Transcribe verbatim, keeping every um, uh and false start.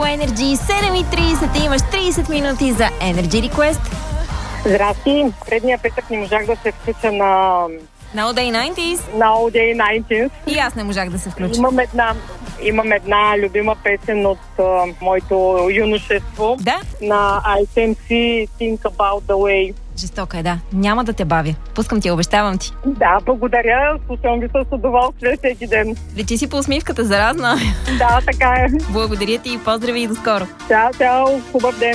Energy, седем и трийсет, имаш трийсет минути за Energy Request. Здрасти, предния петък не можах да се включа на... На All Day деветдесет. На All Day деветдесет. И аз не можах да се включа. Имам една, имам една любима песен от uh, моето юношество. Да? На I Can See Think About The Way. Жестока е, да. Няма да те бавя. Пускам ти, обещавам ти. Да, благодаря. Слушам ви с удоволствие всеки ден. Лети си по усмивката, заразна. Да, така е. Благодаря ти и поздрави и до скоро. Чао, чао. Хубав ден.